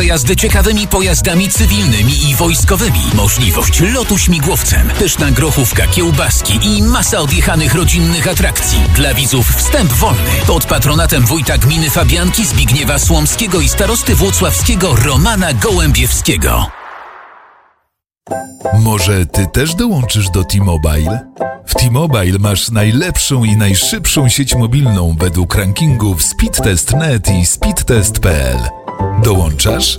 jazdy ciekawymi pojazdami cywilnymi i wojskowymi, możliwość lotu śmigłowcem, pyszna grochówka, kiełbaski i masa odjechanych rodzinnych atrakcji. Dla widzów wstęp wolny. Pod patronatem wójta gminy Fabianki Zbigniewa Słomskiego i starosty włocławskiego Romana Gołębiewskiego. Może ty też dołączysz do T-Mobile? W T-Mobile masz najlepszą i najszybszą sieć mobilną według rankingów Speedtest.net i Speedtest.pl. Dołączasz?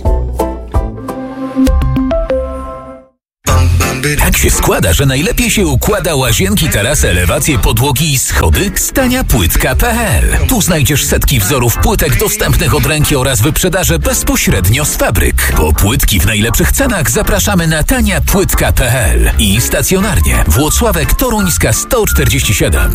Tak się składa, że najlepiej się układa łazienki, tarasy, elewacje, podłogi i schody z taniapłytka.pl. Tu znajdziesz setki wzorów płytek dostępnych od ręki oraz wyprzedaże bezpośrednio z fabryk. Po płytki w najlepszych cenach zapraszamy na taniapłytka.pl i stacjonarnie Włocławek Toruńska 147.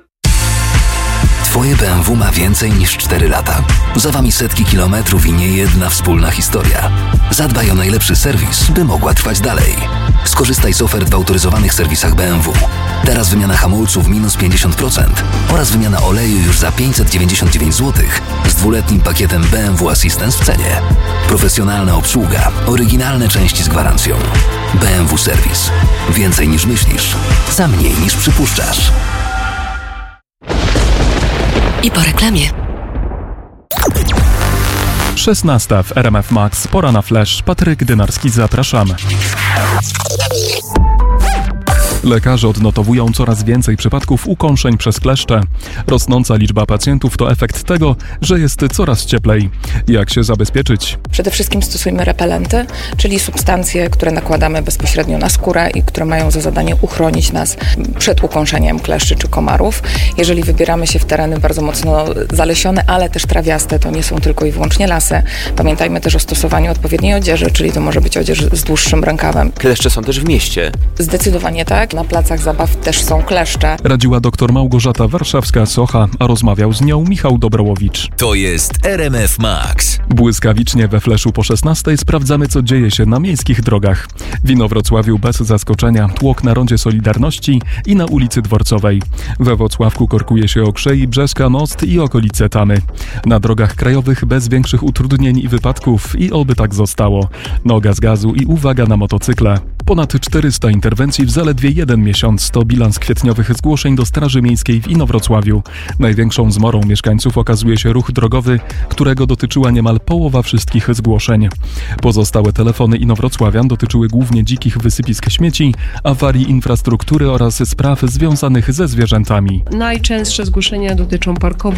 Twoje BMW ma więcej niż 4 lata. Za wami setki kilometrów i niejedna wspólna historia. Zadbaj o najlepszy serwis, by mogła trwać dalej. Skorzystaj z ofert w autoryzowanych serwisach BMW. Teraz wymiana hamulców minus 50% oraz wymiana oleju już za 599 zł z 2-letnim pakietem BMW Assistance w cenie. Profesjonalna obsługa, oryginalne części z gwarancją. BMW Serwis. Więcej niż myślisz, za mniej niż przypuszczasz. I po reklamie. 16 w RMF Max. Pora na flash. Patryk Dynarski, zapraszamy. Lekarze odnotowują coraz więcej przypadków ukąszeń przez kleszcze. Rosnąca liczba pacjentów to efekt tego, że jest coraz cieplej. Jak się zabezpieczyć? Przede wszystkim stosujmy repelenty, czyli substancje, które nakładamy bezpośrednio na skórę i które mają za zadanie uchronić nas przed ukąszeniem kleszczy czy komarów. Jeżeli wybieramy się w tereny bardzo mocno zalesione, ale też trawiaste, to nie są tylko i wyłącznie lasy. Pamiętajmy też o stosowaniu odpowiedniej odzieży, czyli to może być odzież z dłuższym rękawem. Kleszcze są też w mieście. Zdecydowanie tak. Na placach zabaw też są kleszcze. Radziła dr Małgorzata Warszawska-Socha, a rozmawiał z nią Michał Dobrołowicz. To jest RMF Max. Błyskawicznie we fleszu po 16 sprawdzamy, co dzieje się na miejskich drogach. W Inowrocławiu bez zaskoczenia tłok na rondzie Solidarności i na ulicy Dworcowej. We Włocławku korkuje się Okrzei, Brzeska, Most i okolice Tamy. Na drogach krajowych bez większych utrudnień i wypadków i oby tak zostało. Noga z gazu i uwaga na motocykle. Ponad 400 interwencji w zaledwie jeden miesiąc to bilans kwietniowych zgłoszeń do Straży Miejskiej w Inowrocławiu. Największą zmorą mieszkańców okazuje się ruch drogowy, którego dotyczyła niemal połowa wszystkich zgłoszeń. Pozostałe telefony inowrocławian dotyczyły głównie dzikich wysypisk śmieci, awarii infrastruktury oraz spraw związanych ze zwierzętami. Najczęstsze zgłoszenia dotyczą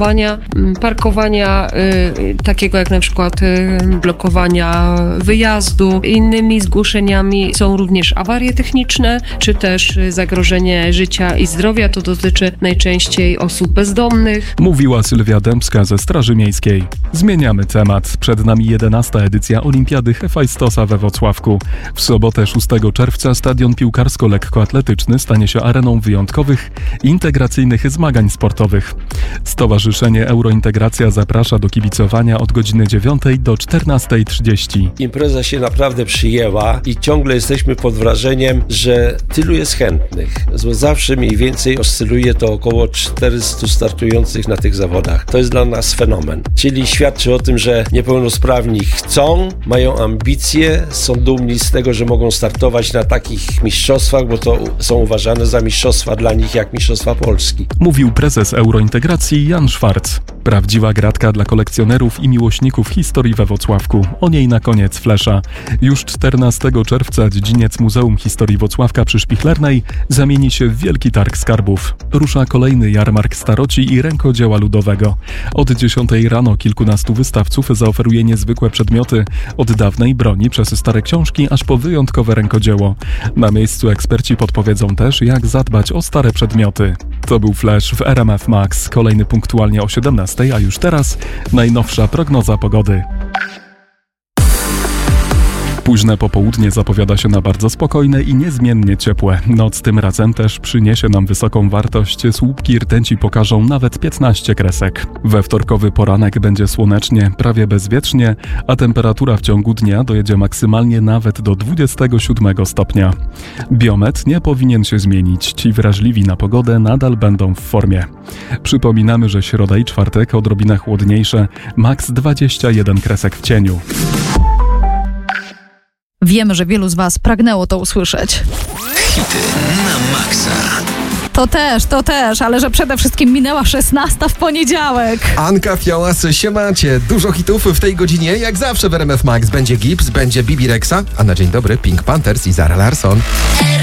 parkowania takiego jak na przykład blokowania wyjazdu. Innymi zgłoszeniami są również awarie techniczne, czy też zagrożenie życia i zdrowia. To dotyczy najczęściej osób bezdomnych. Mówiła Sylwia Dębska ze Straży Miejskiej. Zmieniamy temat. Przed nami 11. edycja Olimpiady Hefajstosa we Włocławku. W sobotę 6 czerwca stadion piłkarsko-lekkoatletyczny stanie się areną wyjątkowych, integracyjnych zmagań sportowych. Stowarzyszenie Eurointegracja zaprasza do kibicowania od godziny 9 do 14:30. Impreza się naprawdę przyjęła i ciągle jesteśmy pod wrażeniem, że tylu jest chętnych. Zawsze mniej więcej oscyluje to około 400 startujących na tych zawodach. To jest dla nas fenomen. Czyli świadczy o tym, że niepełnosprawni chcą, mają ambicje, są dumni z tego, że mogą startować na takich mistrzostwach, bo to są uważane za mistrzostwa dla nich jak mistrzostwa Polski. Mówił prezes Eurointegracji Jan Szwarc. Prawdziwa gratka dla kolekcjonerów i miłośników historii we Włocławku. O niej na koniec flesza. Już 14 czerwca dziedziniec Muzeum Historii Włocławka przy Szpichlernej zamieni się w Wielki Targ Skarbów. Rusza kolejny jarmark staroci i rękodzieła ludowego. Od 10 rano kilkunastu wystawców zaoferuje niezwykłe przedmioty, od dawnej broni przez stare książki aż po wyjątkowe rękodzieło. Na miejscu eksperci podpowiedzą też, jak zadbać o stare przedmioty. To był flash w RMF Max. Kolejny punktualnie o 17, a już teraz najnowsza prognoza pogody. Późne popołudnie zapowiada się na bardzo spokojne i niezmiennie ciepłe. Noc tym razem też przyniesie nam wysoką wartość. Słupki rtęci pokażą nawet 15 kresek. We wtorkowy poranek będzie słonecznie, prawie bezwietrznie, a temperatura w ciągu dnia dojedzie maksymalnie nawet do 27 stopnia. Biometr nie powinien się zmienić. Ci wrażliwi na pogodę nadal będą w formie. Przypominamy, że środa i czwartek odrobinę chłodniejsze, maks 21 kresek w cieniu. Wiemy, że wielu z Was pragnęło to usłyszeć. Hity na maksa. To też, ale że przede wszystkim minęła 16 w poniedziałek. Anka Fiołas, siemacie. Dużo hitów w tej godzinie. Jak zawsze w RMF Max będzie Gibbs, będzie Bibi Rexa, a na dzień dobry Pink Panthers i Zara Larsson.